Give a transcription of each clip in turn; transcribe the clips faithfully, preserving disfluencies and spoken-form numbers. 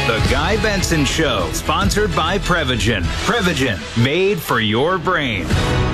The Guy Benson Show, sponsored by Prevagen. Prevagen, made for your brain.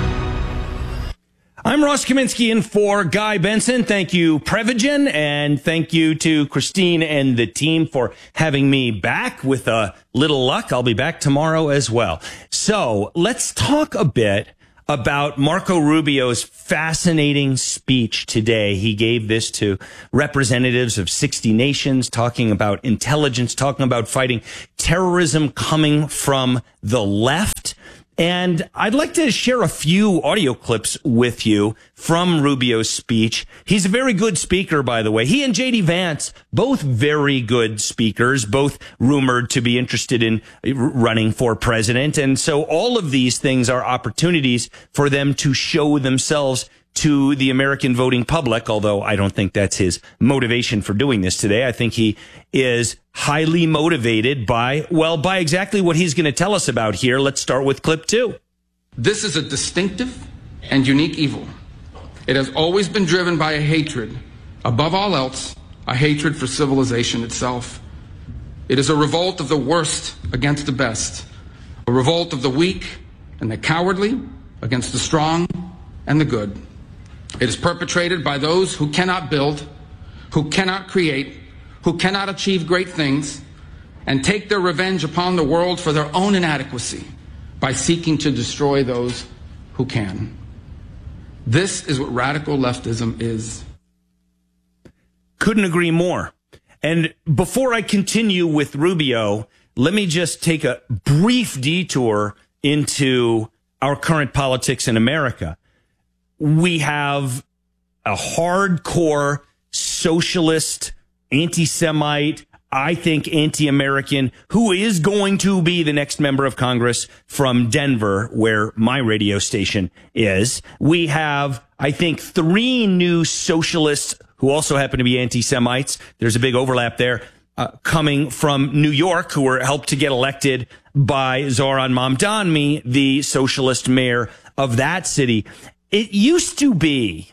I'm Ross Kaminsky in for Guy Benson. Thank you, Prevagen, and thank you to Christine and the team for having me back. With a little luck, I'll be back tomorrow as well. So let's talk a bit about Marco Rubio's fascinating speech today. He gave this to representatives of sixty nations, talking about intelligence, talking about fighting terrorism coming from the left. And I'd like to share a few audio clips with you from Rubio's speech. He's a very good speaker, by the way. He and J D Vance, both very good speakers, both rumored to be interested in running for president. And so all of these things are opportunities for them to show themselves to the American voting public, although I don't think that's his motivation for doing this today. I think he is highly motivated by, well, by exactly what he's going to tell us about here. Let's start with clip two. This is a distinctive and unique evil. It has always been driven by a hatred, above all else, a hatred for civilization itself. It is a revolt of the worst against the best, a revolt of the weak and the cowardly against the strong and the good. It is perpetrated by those who cannot build, who cannot create, who cannot achieve great things, and take their revenge upon the world for their own inadequacy by seeking to destroy those who can. This is what radical leftism is. Couldn't agree more. And before I continue with Rubio, let me just take a brief detour into our current politics in America. We have a hardcore socialist, anti-Semite, I think anti-American, who is going to be the next member of Congress from Denver, where my radio station is. We have, I think, three new socialists who also happen to be anti-Semites. There's a big overlap there, uh, coming from New York, who were helped to get elected by Zoran Mamdani, the socialist mayor of that city. It used to be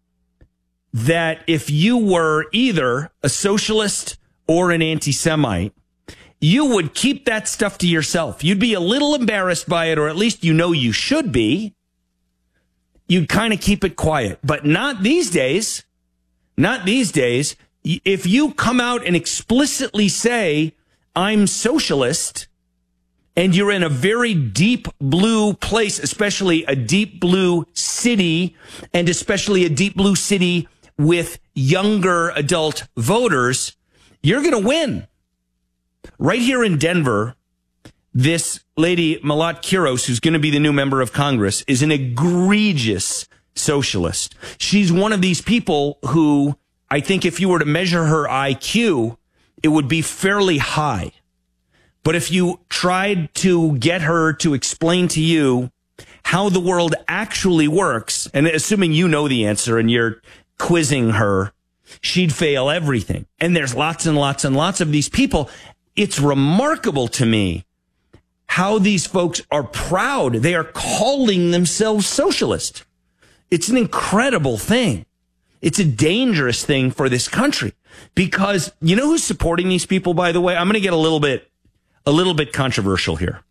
that if you were either a socialist or an anti-Semite, you would keep that stuff to yourself. You'd be a little embarrassed by it, or at least you know you should be. You'd kind of keep it quiet. But not these days. Not these days. If you come out and explicitly say, I'm socialist, and you're in a very deep blue place, especially a deep blue city, and especially a deep blue city with younger adult voters, you're going to win. Right here in Denver, this lady, Malat Quiros, who's going to be the new member of Congress, is an egregious socialist. She's one of these people who, I think if you were to measure her I Q, it would be fairly high. But if you tried to get her to explain to you how the world actually works, and assuming you know the answer and you're quizzing her, she'd fail everything. And there's lots and lots and lots of these people. It's remarkable to me how these folks are proud. They are calling themselves socialist. It's an incredible thing. It's a dangerous thing for this country, because you know who's supporting these people, by the way? I'm going to get a little bit A little bit controversial here.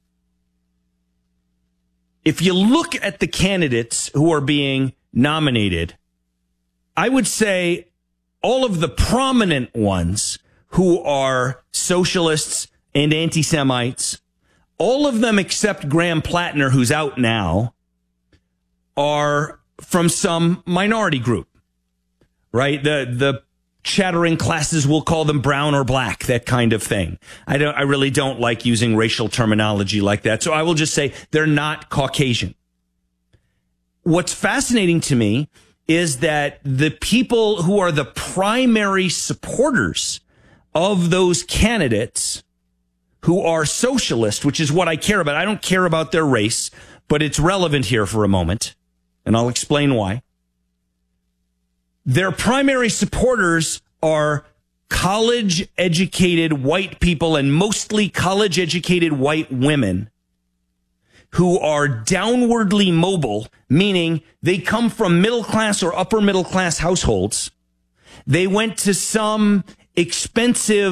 If you look at the candidates who are being nominated, I would say all of the prominent ones who are socialists and anti-Semites, all of them except Graham Plattner, who's out now, are from some minority group, right? The, the, chattering classes will call them brown or black, that kind of thing. I don't, I really don't like using racial terminology like that. So I will just say they're not Caucasian. What's fascinating to me is that the people who are the primary supporters of those candidates who are socialist, which is what I care about. I don't care about their race, but it's relevant here for a moment, and I'll explain why. Their primary supporters are college-educated white people, and mostly college-educated white women who are downwardly mobile, meaning they come from middle-class or upper-middle-class households. They went to some expensive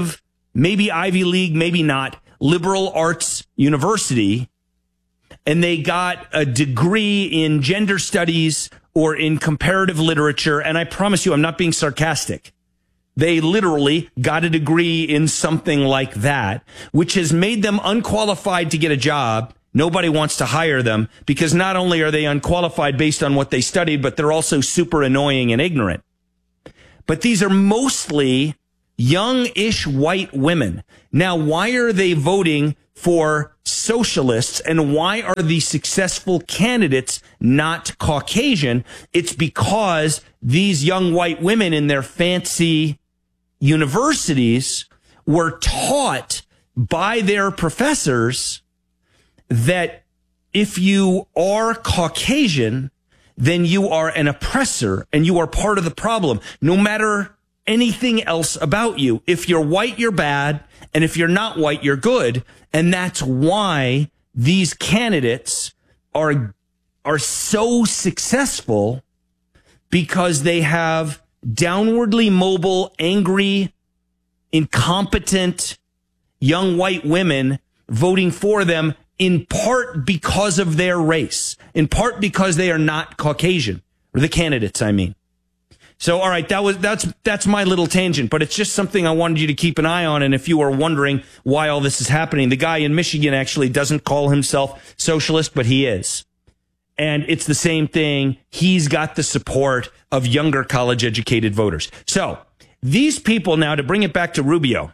maybe Ivy League, maybe not, liberal arts university, and they got a degree in gender studies or in comparative literature. And I promise you, I'm not being sarcastic. They literally got a degree in something like that, which has made them unqualified to get a job. Nobody wants to hire them because not only are they unqualified based on what they studied, but they're also super annoying and ignorant. But these are mostly young-ish white women. Now, why are they voting for socialists, and why are the successful candidates not Caucasian? It's because these young white women in their fancy universities were taught by their professors that if you are Caucasian, then you are an oppressor and you are part of the problem, no matter anything else about you. If you're white, you're bad. And if you're not white, you're good. And that's why these candidates are, are so successful, because they have downwardly mobile, angry, incompetent young white women voting for them, in part because of their race, in part because they are not Caucasian, or the candidates, I mean. So, all right, that was, that's, that's my little tangent, but it's just something I wanted you to keep an eye on. And if you are wondering why all this is happening, the guy in Michigan actually doesn't call himself socialist, but he is. And it's the same thing. He's got the support of younger college educated voters. So these people now, to bring it back to Rubio,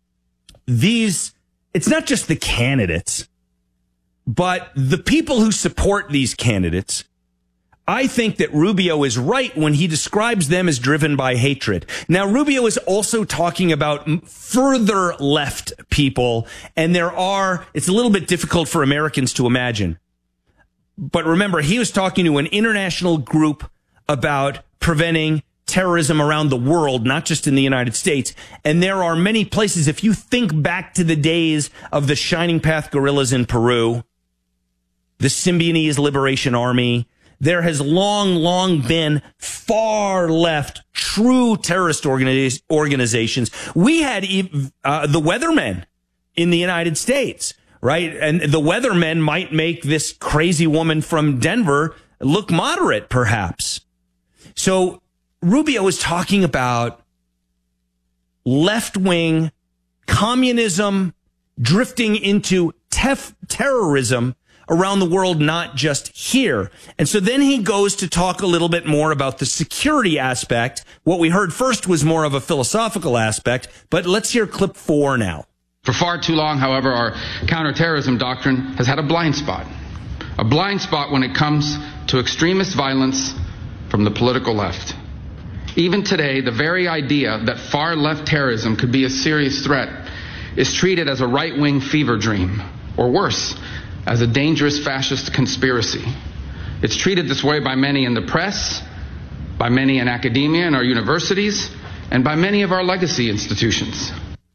these, it's not just the candidates, but the people who support these candidates. I think that Rubio is right when he describes them as driven by hatred. Now, Rubio is also talking about further left people, and there are, it's a little bit difficult for Americans to imagine. But remember, he was talking to an international group about preventing terrorism around the world, not just in the United States. And there are many places, if you think back to the days of the Shining Path guerrillas in Peru, the Symbionese Liberation Army, there has long, long been far left, true terrorist organiz- organizations. We had uh, the Weathermen in the United States, right? And the Weathermen might make this crazy woman from Denver look moderate, perhaps. So Rubio is talking about left-wing communism drifting into tef- terrorism around the world, not just here. And so then he goes to talk a little bit more about the security aspect. What we heard first was more of a philosophical aspect, but let's hear clip four now. For far too long, however, our counterterrorism doctrine has had a blind spot. A blind spot when it comes to extremist violence from the political left. Even today, the very idea that far-left terrorism could be a serious threat is treated as a right-wing fever dream, or worse, as a dangerous fascist conspiracy. It's treated this way by many in the press, by many in academia and our universities, and by many of our legacy institutions.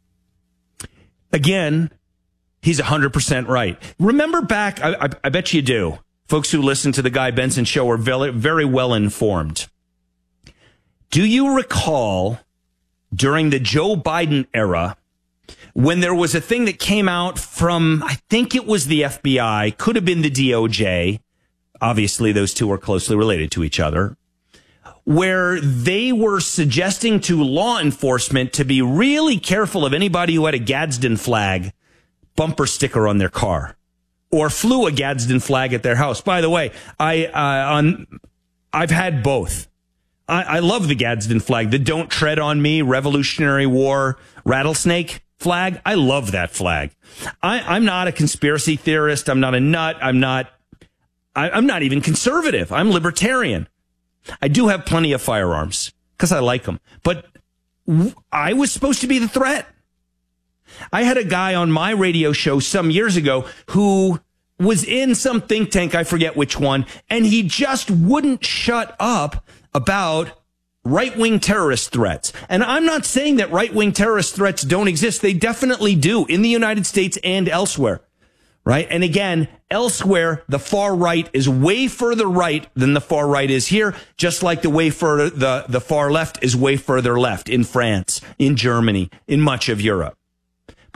Again, he's one hundred percent right. Remember back, I, I, I bet you do, folks who listen to the Guy Benson Show are very, very well informed. Do you recall during the Joe Biden era, when there was a thing that came out from, I think it was the F B I, could have been the D O J, obviously those two are closely related to each other, where they were suggesting to law enforcement to be really careful of anybody who had a Gadsden flag bumper sticker on their car or flew a Gadsden flag at their house. By the way, I uh, on I've had both. I, I love the Gadsden flag, the Don't Tread on Me Revolutionary War rattlesnake flag. I love that flag. I, I'm not a conspiracy theorist. I'm not a nut. I'm not, I, I'm not even conservative. I'm libertarian. I do have plenty of firearms because I like them, but w- I was supposed to be the threat. I had a guy on my radio show some years ago who was in some think tank, I forget which one, and he just wouldn't shut up about right-wing terrorist threats. And I'm not saying that right-wing terrorist threats don't exist. They definitely do in the United States and elsewhere, right? And again, elsewhere, the far right is way further right than the far right is here, just like the way further, the, the far left is way further left in France, in Germany, in much of Europe.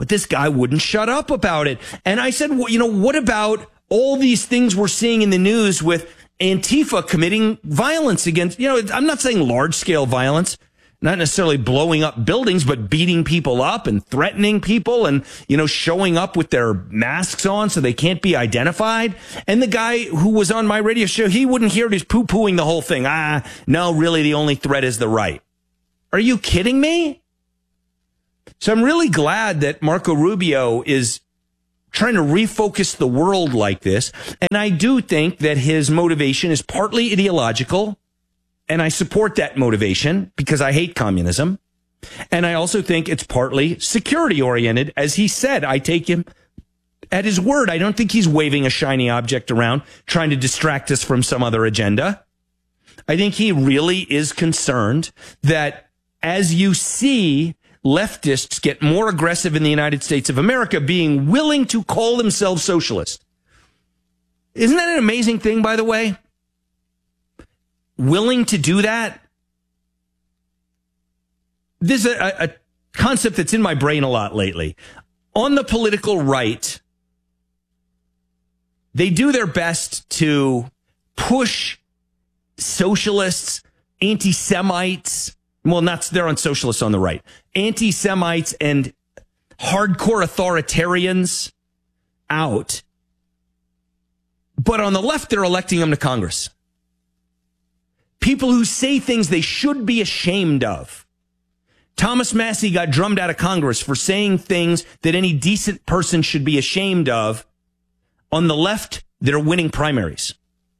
But this guy wouldn't shut up about it. And I said, well, you know, what about all these things we're seeing in the news with Antifa committing violence against, you know, I'm not saying large scale violence, not necessarily blowing up buildings, but beating people up and threatening people and, you know, showing up with their masks on so they can't be identified. And the guy who was on my radio show, he wouldn't hear it. He's poo-pooing the whole thing. Ah, no, really, the only threat is the right. Are you kidding me? So I'm really glad that Marco Rubio is trying to refocus the world like this. And I do think that his motivation is partly ideological. And I support that motivation because I hate communism. And I also think it's partly security oriented. As he said, I take him at his word. I don't think he's waving a shiny object around trying to distract us from some other agenda. I think he really is concerned that as you see leftists get more aggressive in the United States of America, being willing to call themselves socialist. Isn't that an amazing thing, by the way? Willing to do that? This is a, a concept that's in my brain a lot lately. On the political right, they do their best to push socialists, anti-Semites, well, not, they're on socialists on the right, anti-Semites and hardcore authoritarians out. But on the left, they're electing them to Congress. People who say things they should be ashamed of. Thomas Massie got drummed out of Congress for saying things that any decent person should be ashamed of. On the left, they're winning primaries.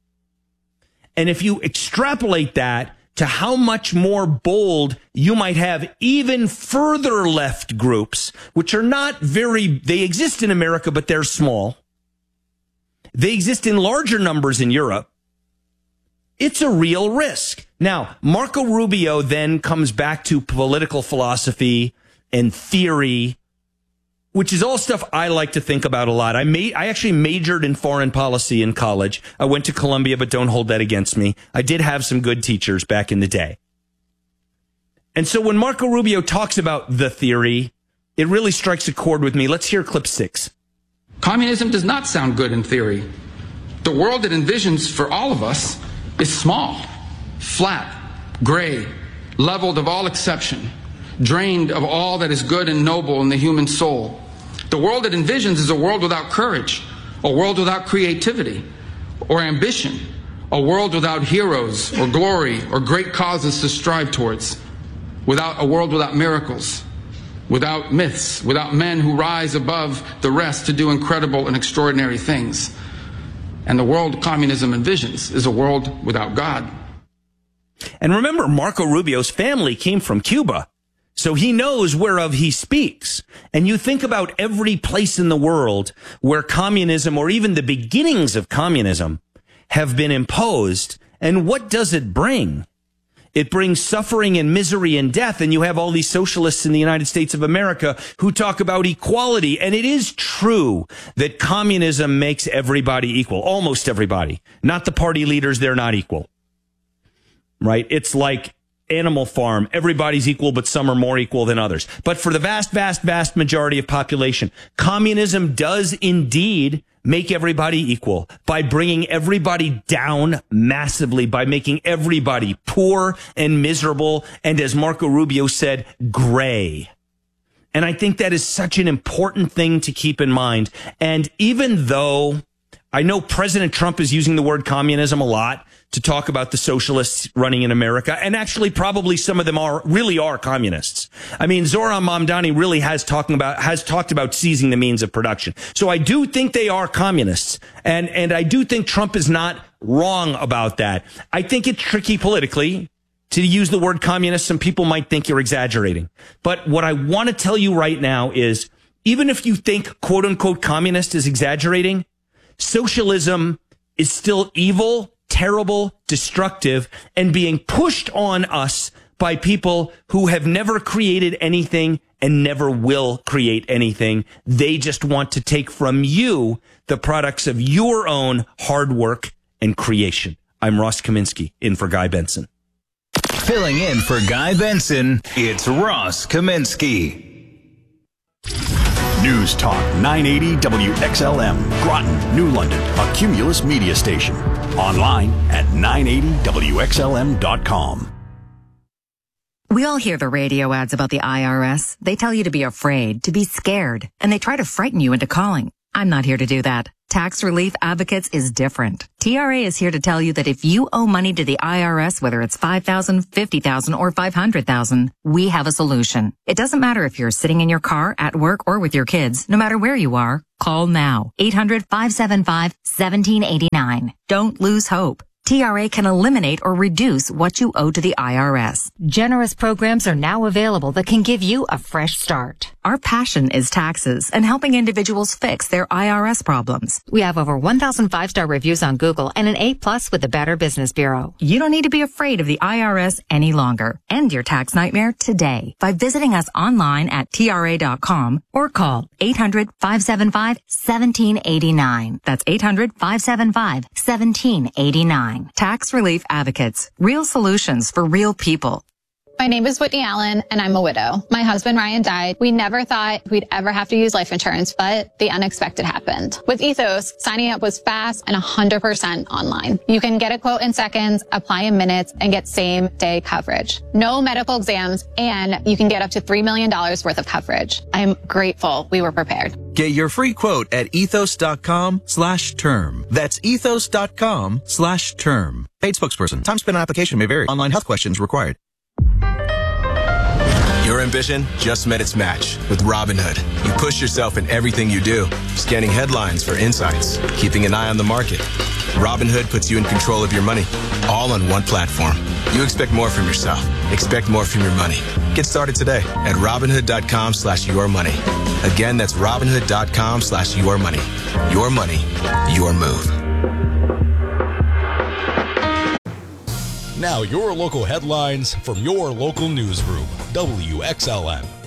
And if you extrapolate that to how much more bold you might have even further left groups, which are not very, they exist in America, but they're small. They exist in larger numbers in Europe. It's a real risk. Now, Marco Rubio then comes back to political philosophy and theory, which is all stuff I like to think about a lot. I ma- I actually majored in foreign policy in college. I went to Columbia, but don't hold that against me. I did have some good teachers back in the day. And so when Marco Rubio talks about the theory, it really strikes a chord with me. Let's hear clip six. Communism does not sound good in theory. The world it envisions for all of us is small, flat, gray, leveled of all exception, drained of all that is good and noble in the human soul. The world it envisions is a world without courage, a world without creativity or ambition, a world without heroes or glory or great causes to strive towards, without a world without miracles, without myths, without men who rise above the rest to do incredible and extraordinary things. And the world communism envisions is a world without God. And remember, Marco Rubio's family came from Cuba. So he knows whereof he speaks. And you think about every place in the world where communism or even the beginnings of communism have been imposed. And what does it bring? It brings suffering and misery and death. And you have all these socialists in the United States of America who talk about equality. And it is true that communism makes everybody equal, almost everybody. Not the party leaders, they're not equal. Right? It's like Animal Farm. Everybody's equal, but some are more equal than others. But for the vast, vast, vast majority of population, communism does indeed make everybody equal by bringing everybody down massively, by making everybody poor and miserable, and as Marco Rubio said, gray. And I think that is such an important thing to keep in mind. And even though I know President Trump is using the word communism a lot to talk about the socialists running in America, and actually probably some of them are really are communists. I mean, Zoran Mamdani really has talking about has talked about seizing the means of production. So I do think they are communists, and and I do think Trump is not wrong about that. I think it's tricky politically to use the word communist. Some people might think you're exaggerating, but what I want to tell you right now is, even if you think quote unquote communist is exaggerating, socialism is still evil, terrible, destructive, and being pushed on us by people who have never created anything and never will create anything. They just want to take from you the products of your own hard work and creation. I'm Ross Kaminsky, in for Guy Benson. Filling in for Guy Benson, it's Ross Kaminsky. News Talk nine eighty W X L M, Groton, New London, a Cumulus media station. Online at nine eighty W X L M dot com. We all hear the radio ads about the I R S. They tell you to be afraid, to be scared, and they try to frighten you into calling. I'm not here to do that. Tax Relief Advocates is different. T R A is here to tell you that if you owe money to the I R S, whether it's five thousand dollars, fifty thousand dollars, or five hundred thousand dollars, we have a solution. It doesn't matter if you're sitting in your car, at work, or with your kids. No matter where you are, call now. eight hundred, five seven five, one seven eight nine. Don't lose hope. T R A can eliminate or reduce what you owe to the I R S. Generous programs are now available that can give you a fresh start. Our passion is taxes and helping individuals fix their I R S problems. We have over one thousand five-star reviews on Google and an A plus with the Better Business Bureau. You don't need to be afraid of the I R S any longer. End your tax nightmare today by visiting us online at T R A dot com or call eight hundred, five seven five, one seven eight nine. That's eight hundred, five seven five, one seven eight nine. Tax Relief Advocates. Real solutions for real people. My name is Whitney Allen, and I'm a widow. My husband, Ryan, died. We never thought we'd ever have to use life insurance, but the unexpected happened. With Ethos, signing up was fast and one hundred percent online. You can get a quote in seconds, apply in minutes, and get same-day coverage. No medical exams, and you can get up to three million dollars worth of coverage. I'm grateful we were prepared. Get your free quote at ethos.com slash term. That's ethos.com slash term. Paid spokesperson. Time spent on application may vary. Online health questions required. Your ambition just met its match with Robinhood. You push yourself in everything you do, scanning headlines for insights, keeping an eye on the market. Robinhood puts you in control of your money, all on one platform. You expect more from yourself. Expect more from your money. Get started today at Robinhood.com slash your money. Again, that's Robinhood.com slash your money. Your money, your move. Now your local headlines from your local newsroom, W X L M.